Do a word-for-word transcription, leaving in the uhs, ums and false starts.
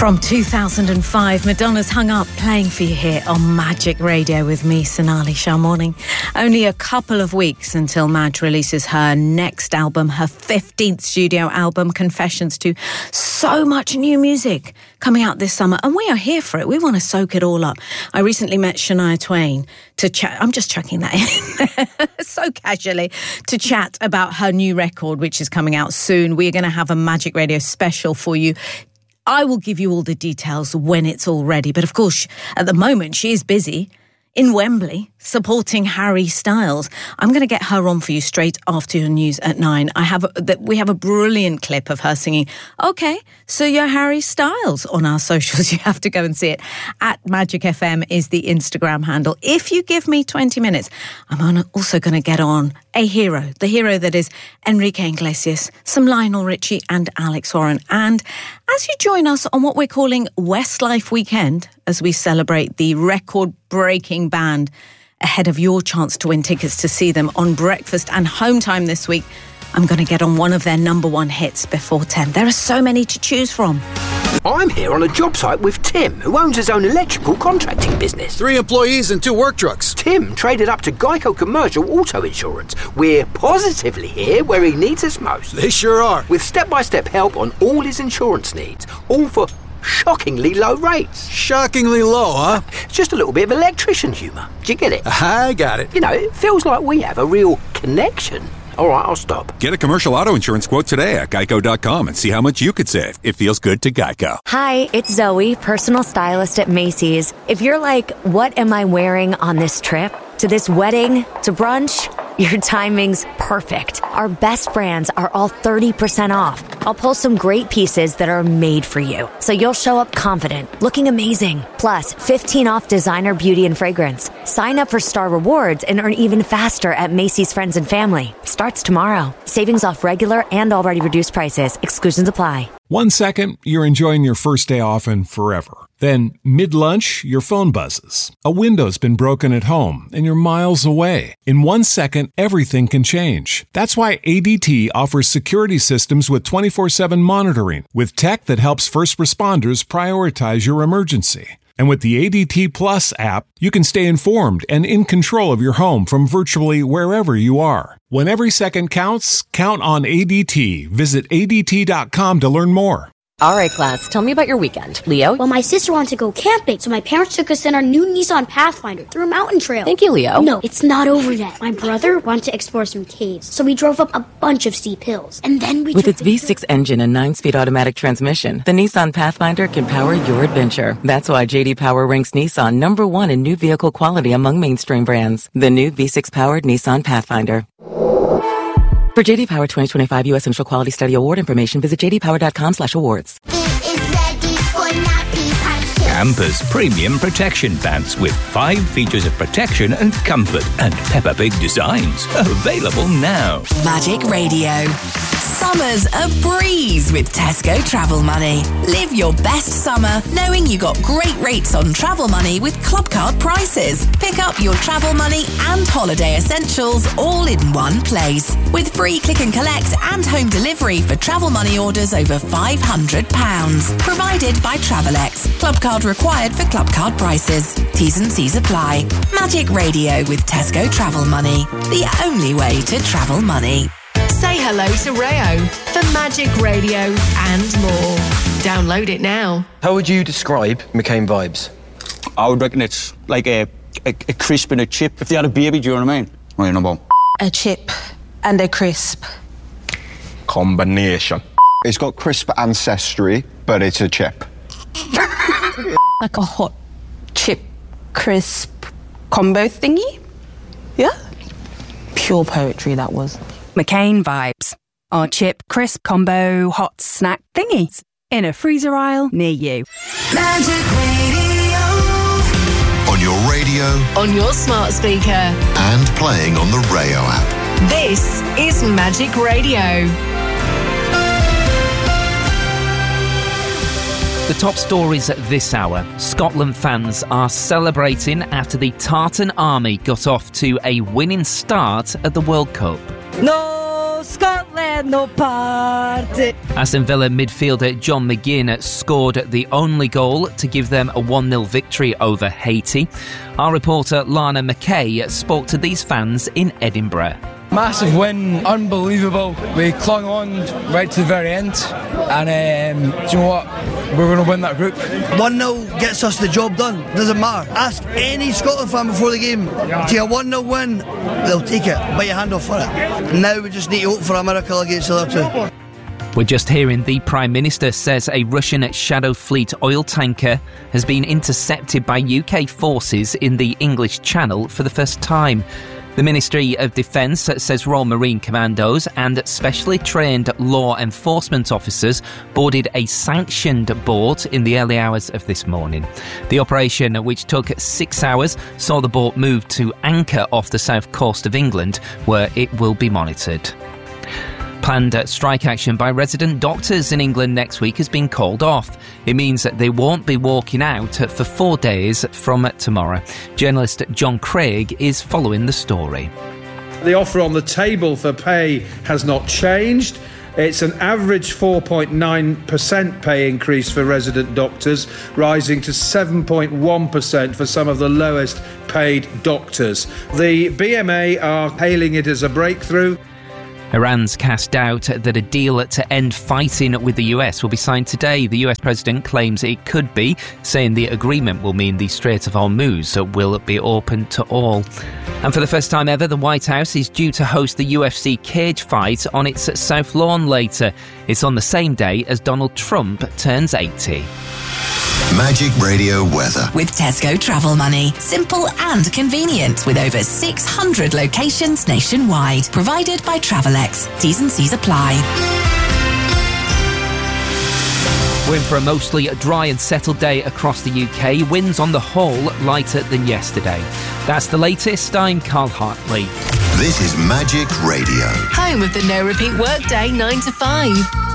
From two thousand five, Madonna's Hung Up, playing for you here on Magic Radio with me, Sonali Shah Morning. Only a couple of weeks until Madge releases her next album, her fifteenth studio album, Confessions two. So much new music coming out this summer, and we are here for it. We want to soak it all up. I recently met Shania Twain to chat. I'm just chucking that in so casually to chat about her new record, which is coming out soon. We are going to have a Magic Radio special for you. I will give you all the details when it's all ready. But of course, at the moment, she is busy in Wembley supporting Harry Styles. I'm going to get her on for you straight after your news at nine. I have a, we have a brilliant clip of her singing, "Okay, so you're Harry Styles," on our socials. You have to go and see it. At Magic F M is the Instagram handle. If you give me twenty minutes, I'm also going to get on a hero, the hero that is Enrique Iglesias, some Lionel Richie and Alex Warren. And as you join us on what we're calling Westlife Weekend, as we celebrate the record-breaking band ahead of your chance to win tickets to see them on Breakfast and Home Time this week, I'm going to get on one of their number one hits before ten. There are so many to choose from. I'm here on a job site with Tim, who owns his own electrical contracting business. Three employees and two work trucks. Tim traded up to Geico Commercial Auto Insurance. We're positively here where he needs us most. They sure are. With step-by-step help on all his insurance needs, all for shockingly low rates. Shockingly low, huh? It's just a little bit of electrician humour. Do you get it? I got it. You know, it feels like we have a real connection. All right, I'll stop. Get a commercial auto insurance quote today at geico dot com and see how much you could save. It feels good to Geico. Hi, it's Zoe, personal stylist at Macy's. If you're like, what am I wearing on this trip? To this wedding? To brunch? Your timing's perfect. Our best brands are all thirty percent off. I'll pull some great pieces that are made for you, so you'll show up confident, looking amazing. Plus, fifteen off designer beauty and fragrance. Sign up for Star Rewards and earn even faster at Macy's Friends and Family. Starts tomorrow. Savings off regular and already reduced prices. Exclusions apply. One second, you're enjoying your first day off and forever. Then, mid-lunch, your phone buzzes. A window's been broken at home, and you're miles away. In one second, everything can change. That's why A D T offers security systems with twenty-four seven monitoring, with tech that helps first responders prioritize your emergency. And with the A D T Plus app, you can stay informed and in control of your home from virtually wherever you are. When every second counts, count on A D T. Visit A D T dot com to learn more. All right, class, tell me about your weekend. Leo? Well, my sister wanted to go camping, so my parents took us in our new Nissan Pathfinder through a mountain trail. Thank you, Leo. No, it's not over yet. My brother wanted to explore some caves, so we drove up a bunch of steep hills. And then we With took its V six engine and nine-speed automatic transmission, the Nissan Pathfinder can power your adventure. That's why J D Power ranks Nissan number one in new vehicle quality among mainstream brands. The new V six-powered Nissan Pathfinder. For J D Power twenty twenty-five U S Initial Quality Study Award information, visit j d power dot com slash awards. Campers Premium Protection Pants with five features of protection and comfort and Peppa Pig designs. Available now. Magic Radio. Summer's a breeze with Tesco Travel Money. Live your best summer knowing you got great rates on Travel Money with Club Card prices. Pick up your Travel Money and holiday essentials all in one place. With free click and collect and home delivery for Travel Money orders over five hundred pounds. Provided by Travelex. Club Card required for Club Card prices. T's and C's apply. Magic Radio with Tesco Travel Money. The only way to travel money. Say hello to Rayo for Magic Radio and more. Download it now. How would you describe McCain vibes? I would reckon it's like a, a, a crisp and a chip. If they had a baby, do you know what I mean? What you know about? A chip and a crisp. Combination. It's got crisp ancestry, but it's a chip. Like a hot chip crisp combo thingy? Yeah? Pure poetry, that was. McCain vibes. Our chip crisp combo hot snack thingies in a freezer aisle near you. Magic Radio. On your radio. On your smart speaker. And playing on the Rayo app. This is Magic Radio. The top stories at this hour. Scotland fans are celebrating after the Tartan Army got off to a winning start at the World Cup. No Scotland! had no party. Aston Villa midfielder John McGinn scored the only goal to give them a one nil victory over Haiti. Our reporter Lana McKay spoke to these fans in Edinburgh. Massive win, unbelievable. We clung on right to the very end, and um, do you know what? We're going to win that group. one nil gets us the job done. Doesn't matter. Ask any Scotland fan before the game. To a one nil win, they'll take it. Bite your hand off for it. Now we just need to hope for a miracle against the other two. We're just hearing the Prime Minister says a Russian Shadow Fleet oil tanker has been intercepted by U K forces in the English Channel for the first time. The Ministry of Defence says Royal Marine Commandos and specially trained law enforcement officers boarded a sanctioned boat in the early hours of this morning. The operation, which took six hours, saw the boat move to anchor off the south coast of England, where it will be monitored. Planned strike action by resident doctors in England next week has been called off. It means that they won't be walking out for four days from tomorrow. Journalist John Craig is following the story. The offer on the table for pay has not changed. It's an average four point nine percent pay increase for resident doctors, rising to seven point one percent for some of the lowest paid doctors. The B M A are hailing it as a breakthrough. Iran's cast doubt that a deal to end fighting with the U S will be signed today. The U S president claims it could be, saying the agreement will mean the Strait of Hormuz will be open to all. And for the first time ever, the White House is due to host the U F C cage fight on its South Lawn later. It's on the same day as Donald Trump turns eighty. Magic Radio weather. With Tesco Travel Money. Simple and convenient with over six hundred locations nationwide. Provided by Travelex. T's and C's apply. We're in for a mostly dry and settled day across the U K. Winds on the whole lighter than yesterday. That's the latest. I'm Carl Hartley. This is Magic Radio. Home of the no repeat workday nine to five.